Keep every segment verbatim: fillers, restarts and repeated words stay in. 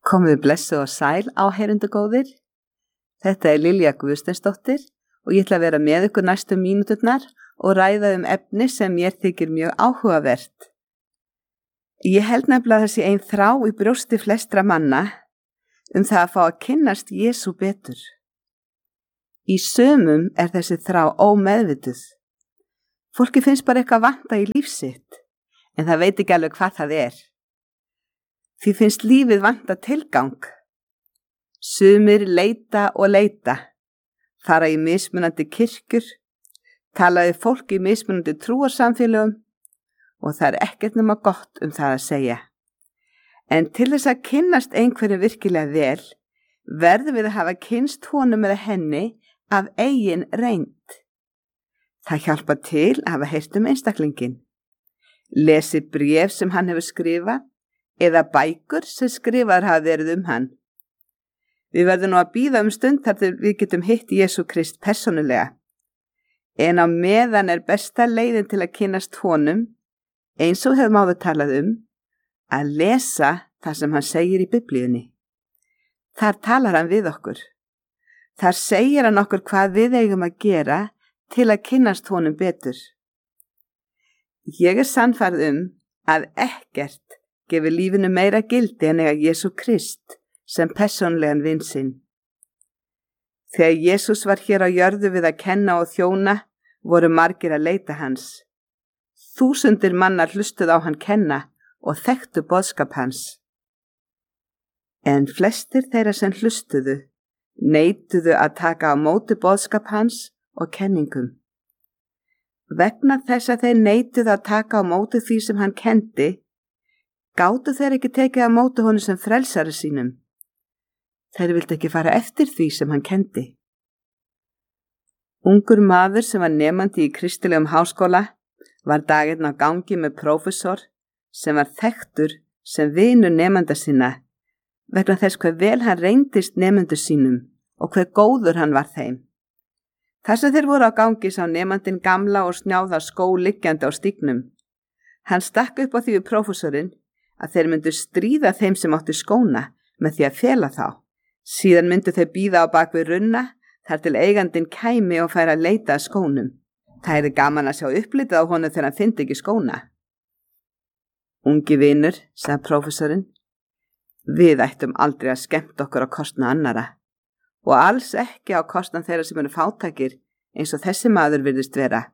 Komið blessuð og sæl áheyrendur góðir. Þetta er Lilja Guðsteinsdóttir og ég ætla að vera með ykkur næstu mínúturnar og ræða um efni sem mér þykir mjög áhugavert. Ég held nefnilega þessi ein þrá í brjósti flestra manna um það að fá að kynnast Jesú betur. Í sumum er þessi þrá ómeðvituð. Fólki finnst bara eitthvað vanta í líf sitt, en það veit ekki alveg hvað það er. Því finnst lífið vanta tilgang. Sumir leita og leita, fara í mismunandi kirkjur, tala við fólk í mismunandi trúarsamfélögum og það er ekkert nema gott um það að segja. En til þess að kynnast einhverju virkilega vel, verðum við að hafa kynnst honum eða henni af eigin reynd. Það hjálpa til að hafa heyrt um einstaklingin. Lesi bréf sem hann hefur skrifað, eða bækur sem skrifaðar hafa verið um hann. Við verðum nú að bíða um stund þar til við getum hitt Jesú Krist persónulega. En á meðan er besta leiðin til að kynnast honum, eins og hefum áður talað um, að lesa það sem hann segir í Biblíunni. Þar talar hann við okkur. Þar segir hann okkur hvað við eigum að gera til að kynnast honum betur. Ég er sannfærð um að ekkert gefur lífinu meira gildi en eiga Jesú Krist sem persónlegan vin sinn. Þegar Jesús var hér á jörðu við að kenna og þjóna, voru margir að leita hans. Þúsundir mannar hlustuðu á hann kenna og þekktu boðskap hans. En flestir þeirra sem hlustuðu, neituðu að taka á móti boðskap hans og kenningum. Vegna þess að þeir neituðu að taka á móti því sem hann kendi, gátu þeir ekki tekið á móti honum sem frelsari sínum. Þeir vildi ekki fara eftir því sem hann kendi. Ungur maður sem var nemandi í kristilegum háskóla var daginn á gangi með prófessor sem var þekktur sem vinur nemanda sinna vegna þess hver vel hann reyndist nemendur sínum og hver góður hann var þeim. Þar sem þeir voru á gangi sá nemandinn gamla og snjáða skó liggjandi á stígnum. Hann stakk upp á því við prófessorinn að þeir myndu stríða þeim sem áttu skóna með því að fela þá. Síðan myndu þau bíða á bak við runna þar til eigandinn kæmi og færi að leita að skónum. Það er gaman að sjá upplitið á honum þegar hann fyndi ekki skóna. Ungi vinur, sagði prófessorinn, við ættum aldrei að skemmta okkur á kostnað annara og alls ekki á kostnað þeirra sem eru fátækir eins og þessi maður virðist vera.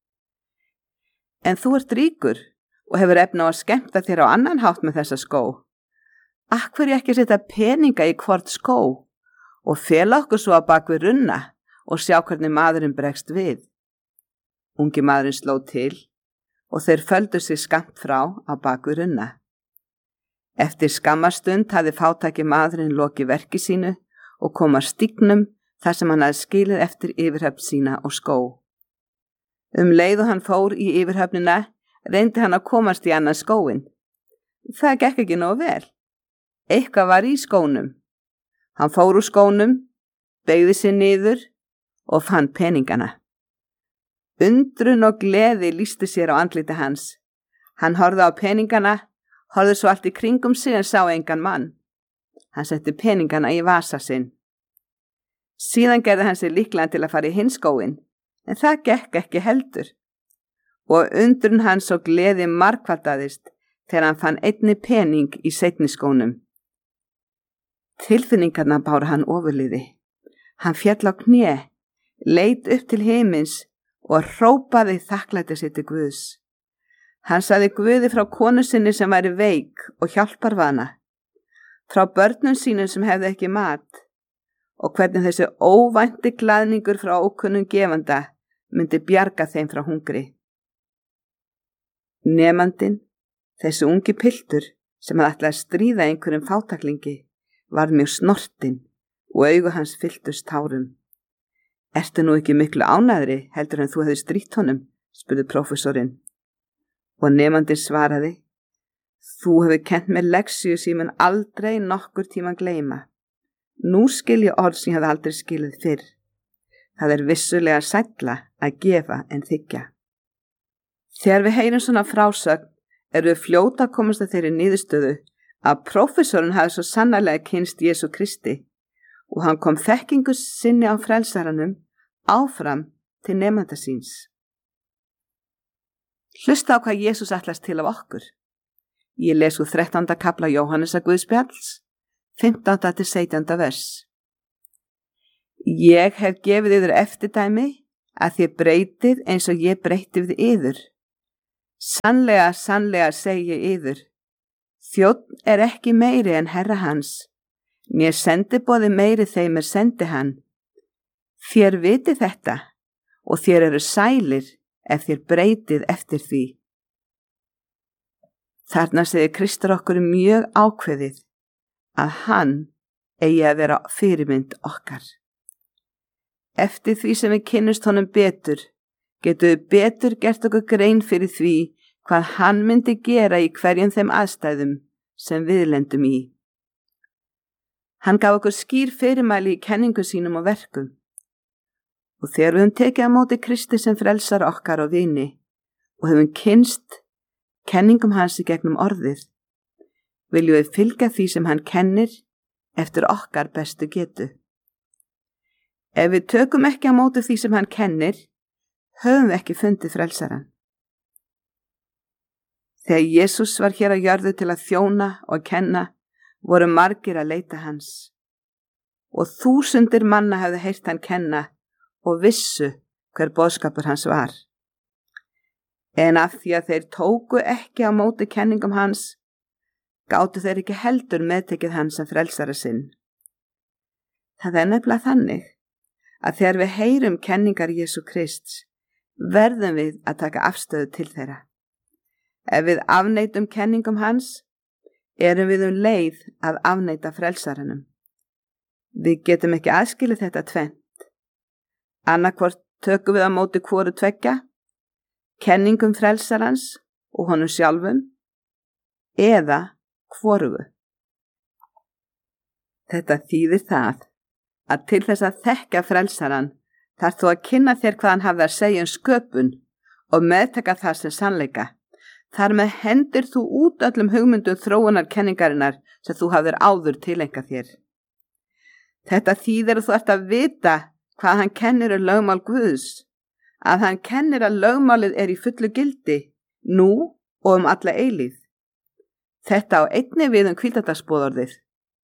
En þú ert ríkur og hefur efni á að skemmta þér á annan hátt með þessa skó. Af hverju ekki setja peninga í hvort skó og fela okkur svo á bak við runna og sjá hvernig maðurinn bregst við? Ungi maðurinn sló til og þeir földu sig skammt frá á bak við runna. Eftir skammastund hafði fátæki maðurinn lokið verki sínu og kom að stígnum þar sem hann hafði skilið eftir yfirhöfn sína og skó. Um leið og hann fór í yfirhöfnina reyndi hann að komast í annan skóin. Það gekk ekki nógu vel. Eitthvað var í skónum. Hann fór úr skónum, beygði sig niður og fann peningana. Undrun og gleði lýsti sér á andliti hans. Hann horfði á peningana, horfði svo allt í kringum sig en sá engan mann. Hann setti peningana í vasa sinn. Síðan gerði hann sig líklegan til að fara í hinn skóin, en það gekk ekki heldur. Og undrun hans og gleði margfaldaðist þegar hann fann einni pening í seinni skónum. Tilfinningarna báru hann ofurliði. Hann féll á kné, leit upp til himins og hrópaði þakklæti sitt til Guðs. Hann sagði Guði frá konu sinni sem væri veik og hjálparvana, frá börnum sínum sem hefði ekki mat og hvernig þessi óvænti glaðningur frá ókunnum gefanda myndi bjarga þeim frá hungri. Nemandinn, þessi ungi piltur sem hafði ætlað að stríða einhverjum fátæklingi, var mjög snortinn og augu hans fylltust tárum. Ertu nú ekki miklu ánæðri heldur en þú hefði strítt honum, spurði prófessorinn. Og nemandinn svaraði, þú hefur kennt mér leksíu sem ég mun aldrei nokkur tíma gleyma. Nú skil ég orð sem ég hafði aldrei skilið fyrr. Það er vissulega sælla að gefa en þiggja. Þegar við heyrum svona frásögn, erum við fljóta að komast að þeirri niðurstöðu að prófessorinn hafði svo sannarlega kynst Jesú Kristi og hann kom þekkingu sinni á frelsaranum áfram til nemanda síns. Hlusta á hvað Jesús ætlast til af okkur. Ég les úr þrettánda kafla Jóhannesar Guðspjalls, fimmtánda til sautjánda vers. Ég hef gefið yður eftirdæmi að þið breytið eins og ég breyti við yður. Sannlega, sannlega segi ég yður, þjónn er ekki meiri en herra hans, né sendiboði meiri þeim er sendi hann. Þér viti þetta og þér eru sælir ef þér breytið eftir því. Þarna segir Kristur okkur mjög ákveðið að hann eigi að vera fyrirmynd okkar. Eftir því sem við kynnumst honum betur, getum við betur gert okkur grein fyrir því hvað hann myndi gera í hverjum þeim aðstæðum sem við lendum í. Hann gaf okkur skýr fyrirmæli í kenningu sínum og verkum. Og þegar við höfum tekið á móti Kristi sem frelsar okkar og vini og höfum kynnst kenningum hans í gegnum orðið, viljum við fylgja því sem hann kennir eftir okkar bestu getu. Ef við tökum ekki á móti því sem hann kennir, höfum við ekki fundið frelsaran. Þegar Jesús var hér á jörðu til að þjóna og kenna, voru margir að leita hans. Og þúsundir manna hefðu heyrt hann kenna og vissu hver boðskapur hans var. En af því að þeir tóku ekki á móti kenningum hans, gátu þeir ekki heldur meðtekið hans sem frelsara sinn. Það er nefnilega þannig að þegar við heyrum kenningar Jesú Krists, verðum við að taka afstöðu til þeirra. Ef við afneitum kenningum hans, erum við um leið að afneita frelsaranum. Við getum ekki aðskilið þetta tvennt. Annarkvort tökum við á móti hvoru tveggja, kenningum frelsarans og honum sjálfum, eða hvorugu. Þetta þýðir það að til þess að þekka frelsaran þarf þú að kynna þér hvað hann hafði að segja um sköpun og meðtaka það sem sannleika. Þar með hendir þú út öllum hugmyndum þróunar kenningarinnar sem þú hafðir áður tileinkað þér. Þetta þýðir að þú ert að vita hvað hann kennir um lögmál Guðs, að hann kennir að lögmálið er í fullu gildi, nú og um alla eilíð. Þetta á einnig við um hvíldardagsboðorðið.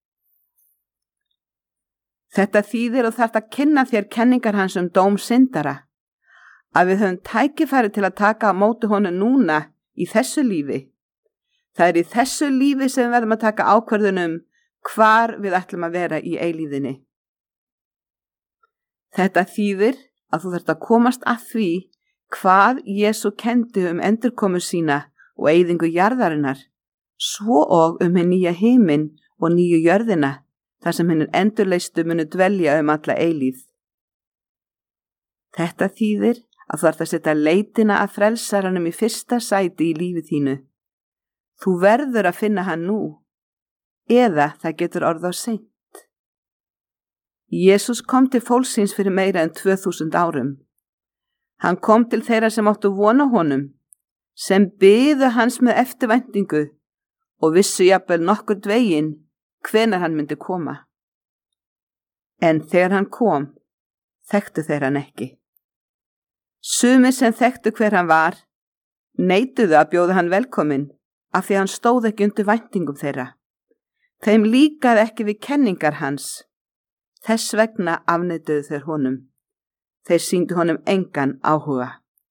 Þetta þýðir og þarft að kynna þér kenningar hans um dóm syndara, að við höfum tækifæri til að taka á móti honum núna í þessu lífi. Það er í þessu lífi sem við verðum að taka ákvörðunum hvar við ætlum að vera í eilíðinni. Þetta þýðir að þú þarft að komast að því hvað Jesú kendi um endurkomu sína og eyðingu jarðarinnar, svo og um hinn nýja himinn og nýju jörðina, þar sem hinn endurleistu munu dvelja um alla eilíð. Þetta þýðir að þú ert að setja leitina að frelsaranum í fyrsta sæti í lífi þínu. Þú verður að finna hann nú, eða það getur orðið á seint. Jesús kom til fólksins fyrir meira en tvö þúsund árum. Hann kom til þeirra sem áttu vona honum, sem biðu hans með eftirvæntingu og vissu jafnvel nokkurn veginn hvenær hann myndi koma. En þegar hann kom, þekktu þeir hann ekki. Sumir sem þekktu hver hann var, neituðu að bjóða hann velkominn af því hann stóð ekki undir væntingum þeirra. Þeim líkaði ekki við kenningar hans. Þess vegna afneituðu þeir honum. Þeir sýndu honum engan áhuga.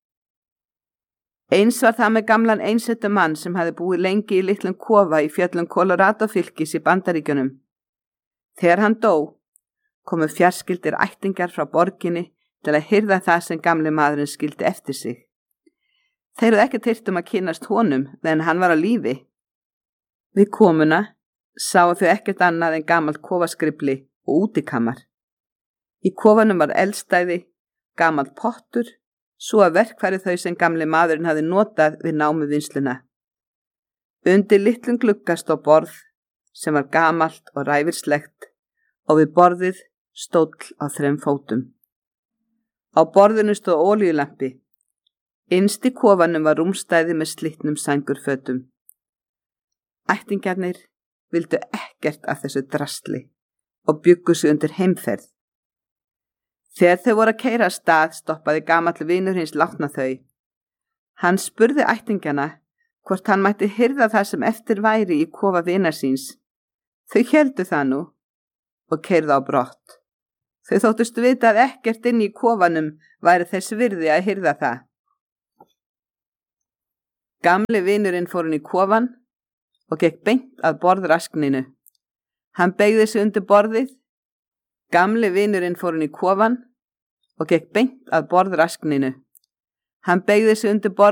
Eins var það með gamlan einsettu mann sem hafði búið lengi í litlum kofa í fjöllum Colorado fylkis í Bandaríkjunum. Þegar hann dó, komu fjarskyldir ættingjar frá borginni til að hirða það sem gamli maðurinn skildi eftir sig. Þeir hefðu ekki tyrt um að kynnast honum meðan hann var á lífi. Við komuna sáu þau ekkert annað en gamalt kofaskrifli og útikamar. Í kofanum var eldstæði, gamalt pottur, svo að verkfæri þau sem gamli maðurinn hafði notað við námuvinnsluna. Undir litlum glugga stóð borð sem var gamalt og ræfilslegt og við borðið stóll á þrem fótum. Á borðinu stóð olíulampi. Innst í kofanum var rúmstæði með slitnum sængurfötum. Ættingjarnir vildu ekkert af þessu drasli og bjuggu sig undir heimferð. Þegar þau voru að keyra af stað stoppaði gamall vinur hins látna þau. Hann spurði ættingjana hvort hann mætti hirða það sem eftir væri í kofa vinar síns. Þau héldu það nú og keyrðu á brott. Þau þóttust vita að ekkert inn í kofanum væri þess virði að hirða það. Gamli vinurinn fór inn í kofan og gekk beint að borðraskninu. Hann beygði sig undir borðið. Gamli vinurinn fór inn í kofan og gekk beint að borðraskninu. Hann beygði sig undir borðið.